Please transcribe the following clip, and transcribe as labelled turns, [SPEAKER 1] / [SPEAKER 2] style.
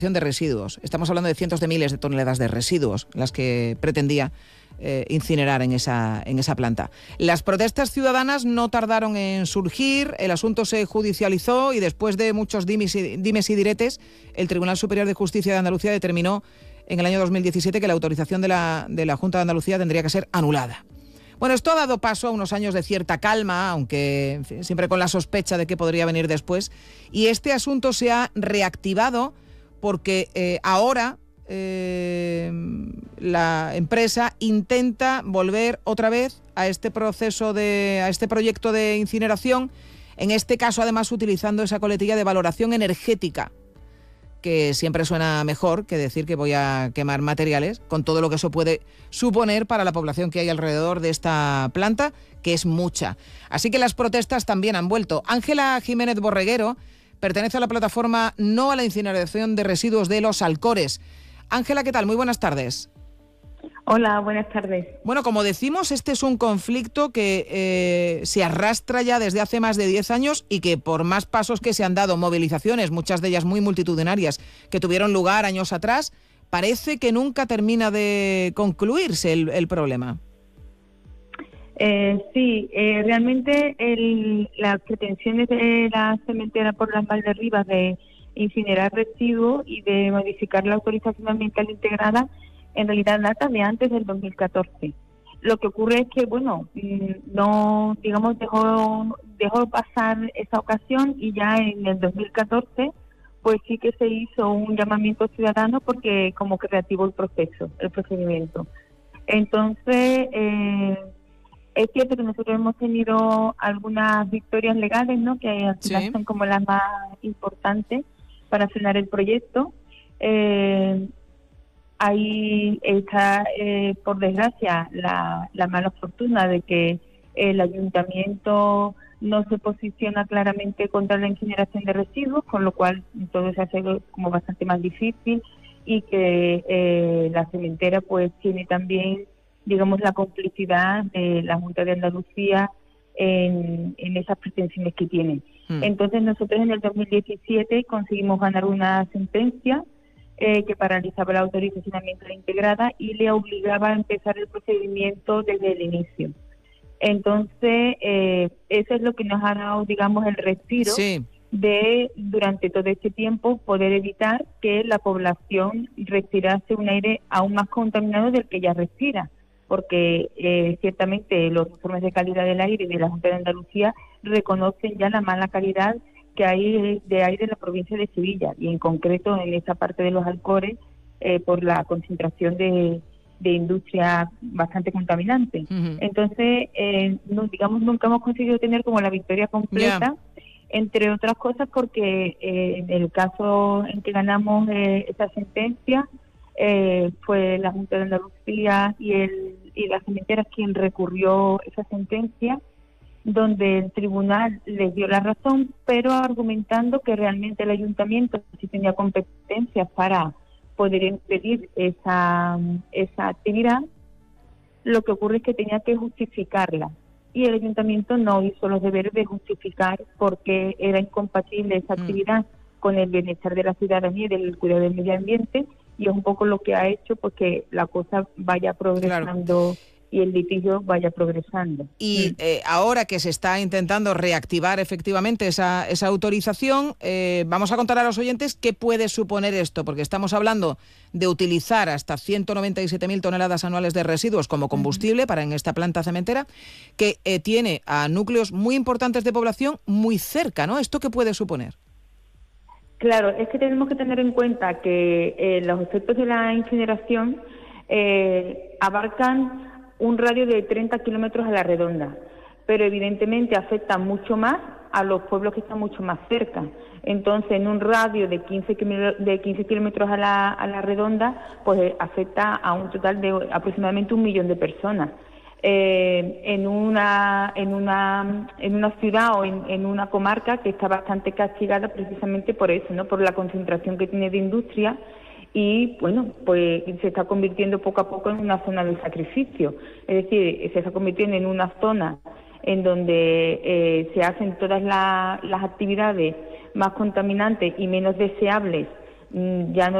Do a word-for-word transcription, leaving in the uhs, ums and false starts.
[SPEAKER 1] de residuos. Estamos hablando de cientos de miles de toneladas de residuos, las que pretendía eh, incinerar en esa, en esa planta. Las protestas ciudadanas no tardaron en surgir, el asunto se judicializó y después de muchos dimes y, dimes y diretes, el Tribunal Superior de Justicia de Andalucía determinó en el año dos mil diecisiete que la autorización de la, de la Junta de Andalucía tendría que ser anulada. Bueno, esto ha dado paso a unos años de cierta calma, aunque en fin, siempre con la sospecha de que podría venir después, y este asunto se ha reactivado porque eh, ahora eh, la empresa intenta volver otra vez a este proceso de, a este proyecto de incineración, en este caso además utilizando esa coletilla de valoración energética, que siempre suena mejor que decir que voy a quemar materiales, con todo lo que eso puede suponer para la población que hay alrededor de esta planta, que es mucha. Así que las protestas también han vuelto. Ángela Jiménez Borreguero pertenece a la plataforma No a la incineración de residuos de Los Alcores. Ángela, ¿qué tal? Muy buenas tardes.
[SPEAKER 2] Hola, buenas tardes.
[SPEAKER 1] Bueno, como decimos, este es un conflicto que eh, se arrastra ya desde hace más de diez años y que por más pasos que se han dado, movilizaciones, muchas de ellas muy multitudinarias, que tuvieron lugar años atrás, parece que nunca termina de concluirse el, el problema.
[SPEAKER 2] Eh, sí, eh, realmente el, las pretensiones de la cementera por las Valderrivas de incinerar residuos y de modificar la autorización ambiental integrada en realidad data de antes del dos mil catorce. Lo que ocurre es que, bueno, no, digamos, dejó, dejó pasar esa ocasión y ya en el dos mil catorce, pues sí que se hizo un llamamiento ciudadano porque como que reactivó el proceso, el procedimiento. Entonces, eh, es cierto que nosotros hemos tenido algunas victorias legales, ¿no?, que al final sí son como las más importantes para frenar el proyecto. Eh, ahí está, eh, por desgracia, la, la mala fortuna de que el ayuntamiento no se posiciona claramente contra la incineración de residuos, con lo cual todo se hace como bastante más difícil, y que eh, la cementera pues tiene también, digamos, la complicidad de la Junta de Andalucía en, en esas pretensiones que tienen. Mm. Entonces nosotros en el dos mil diecisiete conseguimos ganar una sentencia eh, que paralizaba la autorización ambiental integrada y le obligaba a empezar el procedimiento desde el inicio. Entonces, eh, eso es lo que nos ha dado, digamos, el respiro sí. de, durante todo este tiempo, poder evitar que la población respirase un aire aún más contaminado del que ya respira, porque eh, ciertamente los informes de calidad del aire de la Junta de Andalucía reconocen ya la mala calidad que hay de aire en la provincia de Sevilla, y en concreto en esa parte de Los Alcores, eh, por la concentración de... de industria bastante contaminante. Uh-huh. Entonces, eh, no, digamos, nunca hemos conseguido tener como la victoria completa, yeah. entre otras cosas porque eh, en el caso en que ganamos eh, esa sentencia, eh, fue la Junta de Andalucía y, el, y la cementera quien recurrió esa sentencia, donde el tribunal les dio la razón, pero argumentando que realmente el ayuntamiento sí tenía competencias para poder impedir esa, esa actividad. Lo que ocurre es que tenía que justificarla, y el ayuntamiento no hizo los deberes de justificar porque era incompatible esa actividad mm. con el bienestar de la ciudadanía y del cuidado del medio ambiente, y es un poco lo que ha hecho pues que la cosa vaya progresando. Claro. Y el litigio vaya progresando.
[SPEAKER 1] Y eh, ahora que se está intentando reactivar efectivamente esa, esa autorización, eh, vamos a contar a los oyentes qué puede suponer esto, porque estamos hablando de utilizar hasta ciento noventa y siete mil toneladas anuales de residuos como combustible uh-huh. para en esta planta cementera, que eh, tiene a núcleos muy importantes de población muy cerca, ¿no? ¿Esto qué puede suponer?
[SPEAKER 2] Claro, es que tenemos que tener en cuenta que eh, los efectos de la incineración eh, abarcan un radio de treinta kilómetros a la redonda, pero evidentemente afecta mucho más a los pueblos que están mucho más cerca. Entonces, en un radio de quince kilómetros a la, a la redonda, pues afecta a un total de aproximadamente un millón de personas. Eh, en una en una en una ciudad o en, en una comarca que está bastante castigada precisamente por eso, ¿no?, por la concentración que tiene de industria. Y bueno, pues se está convirtiendo poco a poco en una zona de sacrificio, es decir, se está convirtiendo en una zona en donde eh, se hacen todas la, las actividades más contaminantes y menos deseables mm, ya no